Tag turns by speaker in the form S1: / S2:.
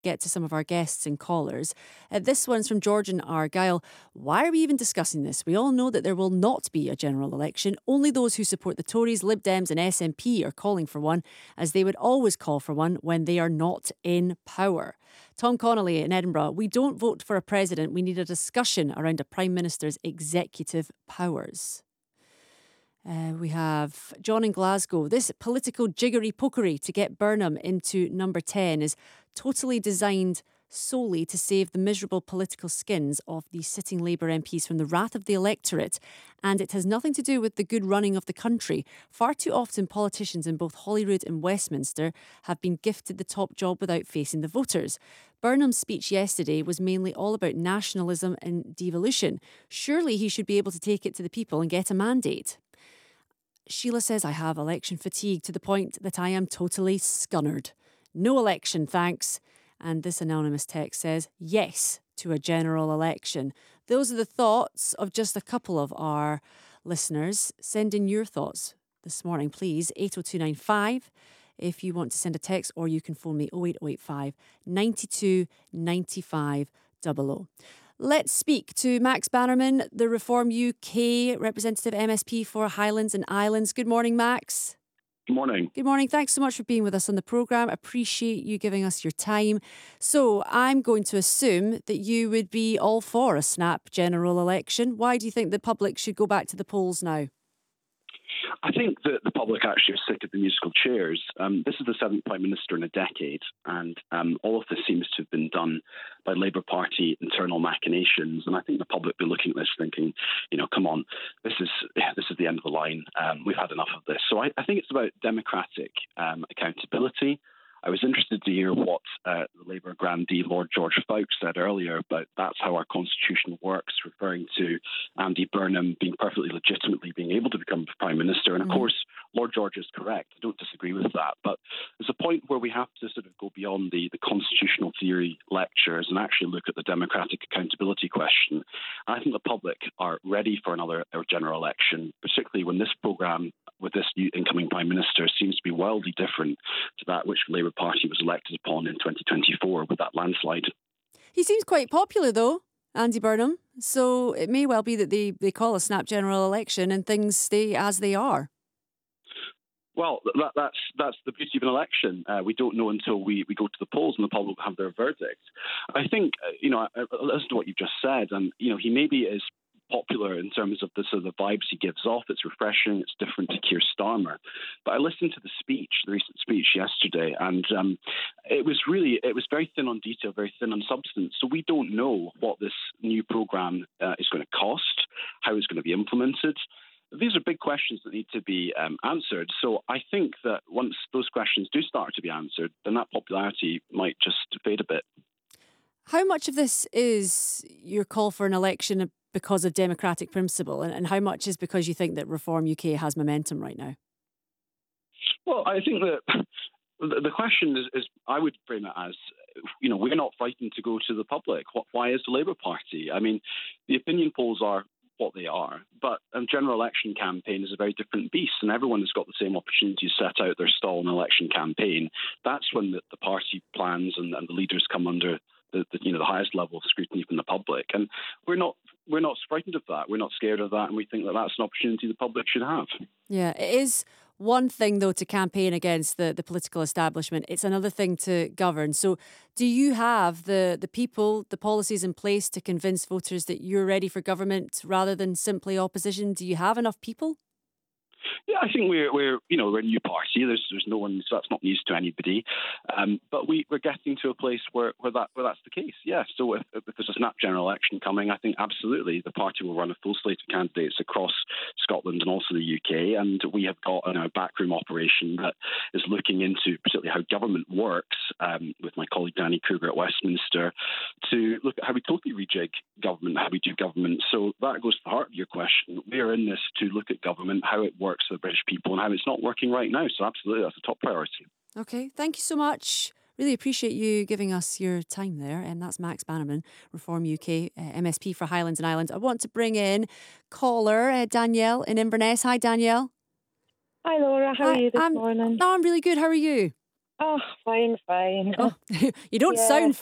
S1: get to some of our guests and callers. This one's from George in Argyll. Why are we even discussing this? We all know that there will not be a general election. Only those who support the Tories, Lib Dems and SNP are calling for one, as they would always call for one when they are not in power. Tom Connolly in Edinburgh. We don't vote for a president. We need a discussion around a Prime Minister's executive powers. We have John in Glasgow. This political jiggery-pokery to get Burnham into number 10 is totally designed solely to save the miserable political skins of the sitting Labour MPs from the wrath of the electorate, and it has nothing to do with the good running of the country. Far too often politicians in both Holyrood and Westminster have been gifted the top job without facing the voters. Burnham's speech yesterday was mainly all about nationalism and devolution. Surely he should be able to take it to the people and get a mandate. Sheila says, I have election fatigue to the point that I am totally scunnered. No election, thanks. And this anonymous text says, yes to a general election. Those are the thoughts of just a couple of our listeners. Send in your thoughts this morning, please. 80295 if you want to send a text, or you can phone me 08085 92 95 00. Let's speak to Max Bannerman, the Reform UK representative MSP for Highlands and Islands. Good morning, Max.
S2: Good morning.
S1: Good morning. Thanks so much for being with us on the programme. Appreciate you giving us your time. So I'm going to assume that you would be all for a snap general election. Why do you think the public should go back to the polls now?
S2: I think that the public actually are sick of the musical chairs. This is the seventh Prime Minister in a decade, and all of this seems to have been done by Labour Party internal machinations. And I think the public will be looking at this thinking, come on, this is the end of the line. We've had enough of this. So I think it's about democratic accountability. I was interested to hear what the Labour grandee Lord George Fawkes said earlier about that's how our constitution works, referring to Andy Burnham being perfectly legitimately being able to become Prime Minister. And of course, Lord George is correct. I don't disagree with that. But there's a point where we have to sort of go beyond the constitutional theory lectures and actually look at the democratic accountability question. And I think the public are ready for another general election, particularly when this programme with this new incoming Prime Minister seems to be wildly different to that which the Labour Party was elected upon in 2024 with that landslide.
S1: He seems quite popular though, Andy Burnham. So it may well be that they call a snap general election and things stay as they are.
S2: Well, that's the beauty of an election. We don't know until we go to the polls and the public will have their verdict. I think, listen to what you've just said, and, he maybe is popular in terms of the sort of the vibes he gives off. It's refreshing. It's different to Keir Starmer. But I listened to the recent speech yesterday, and it was very thin on detail, very thin on substance. So we don't know what this new programme is going to cost, how it's going to be implemented. These are big questions that need to be answered. So I think that once those questions do start to be answered, then that popularity might just fade a bit.
S1: How much of this is your call for an election because of democratic principle, and how much is because you think that Reform UK has momentum right now?
S2: Well, I think that the question is I would frame it as, we're not frightened to go to the public. Why is the Labour Party? I mean, the opinion polls are what they are, but a general election campaign is a very different beast, and everyone has got the same opportunity to set out their stall in an election campaign. That's when the party plans and the leaders come under the highest level of scrutiny from the public, and we're not frightened of that. We're not scared of that, and we think that that's an opportunity the public should have.
S1: Yeah, it is one thing, though, to campaign against the political establishment. It's another thing to govern. So do you have the people, the policies in place to convince voters that you're ready for government rather than simply opposition? Do you have enough people?
S2: Yeah, I think we're a new party. There's no one, so that's not news to anybody. But we're getting to a place where that's the case. Yeah. So if there's a snap general election coming, I think absolutely the party will run a full slate of candidates across Scotland and also the UK. And we have got a backroom operation that is looking into particularly how government works with my colleague Danny Kruger at Westminster to look at how we totally rejig government, how we do government. So that goes to the heart of your question. We're in this to look at government, how it works for the British people and how it's not working right now. So absolutely, that's a top priority.
S1: Okay, thank you so much. Really appreciate you giving us your time there. And that's Max Bannerman, Reform UK, MSP for Highlands and Islands. I want to bring in caller Danielle in Inverness. Hi, Danielle.
S3: Hi, Laura. How are you this morning?
S1: No, I'm really good. How are you?
S3: Oh, fine, fine.
S1: Oh, you don't
S3: Yeah.
S1: sound